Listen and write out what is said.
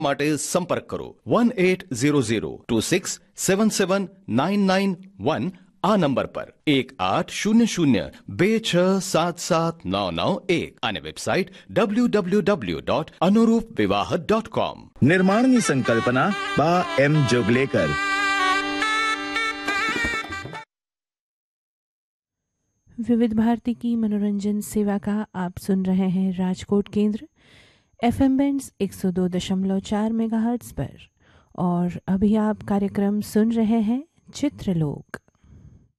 માટે સંપર્ક કરો 180026779991 આ નંબર પર 180026779991 અને વેબસાઇટ www.anuroopvivaha.com. निर्माणની संकल्पना बा एम जोगलेकर. विविध भारती की मनोरंजन सेवा का आप सुन रहे हैं राजकोट केंद्र FM बैंड्स 102.4 मेगाहर्ट्ज पर, और अभी आप कार्यक्रम सुन रहे हैं चित्रलोक.